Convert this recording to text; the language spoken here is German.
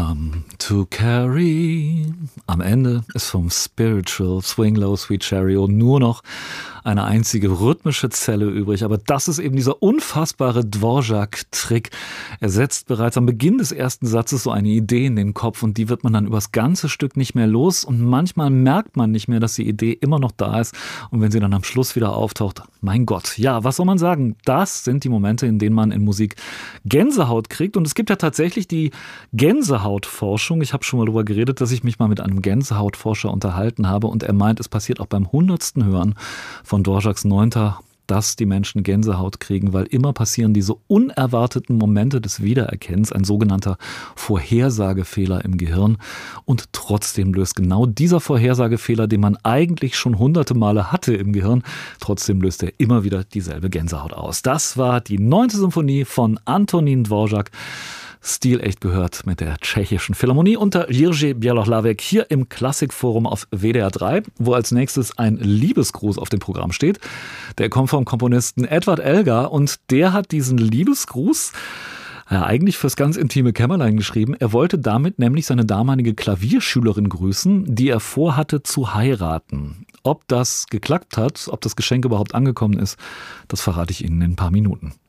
Come to carry. Am Ende ist vom Spiritual Swing Low Sweet Chariot nur noch eine einzige rhythmische Zelle übrig. Aber das ist eben dieser unfassbare Dvorak-Trick. Er setzt bereits am Beginn des ersten Satzes so eine Idee in den Kopf und die wird man dann übers ganze Stück nicht mehr los. Und manchmal merkt man nicht mehr, dass die Idee immer noch da ist. Und wenn sie dann am Schluss wieder auftaucht, mein Gott, ja, was soll man sagen? Das sind die Momente, in denen man in Musik Gänsehaut kriegt. Und es gibt ja tatsächlich die Gänsehautforschung. Ich habe schon mal darüber geredet, dass ich mich mal mit einem Gänsehautforscher unterhalten habe. Und er meint, es passiert auch beim 100. Hören von Dvoraks 9., dass die Menschen Gänsehaut kriegen, weil immer passieren diese unerwarteten Momente des Wiedererkennens, ein sogenannter Vorhersagefehler im Gehirn. Und trotzdem löst genau dieser Vorhersagefehler, den man eigentlich schon hunderte Male hatte im Gehirn, trotzdem löst er immer wieder dieselbe Gänsehaut aus. Das war die 9. Symphonie von Antonín Dvořák. Stilecht gehört mit der tschechischen Philharmonie unter Jiří Bělohlavek hier im Klassikforum auf WDR 3, wo als nächstes ein Liebesgruß auf dem Programm steht. Der kommt vom Komponisten Edward Elgar und der hat diesen Liebesgruß eigentlich fürs ganz intime Kämmerlein geschrieben. Er wollte damit nämlich seine damalige Klavierschülerin grüßen, die er vorhatte zu heiraten. Ob das geklappt hat, ob das Geschenk überhaupt angekommen ist, das verrate ich Ihnen in ein paar Minuten.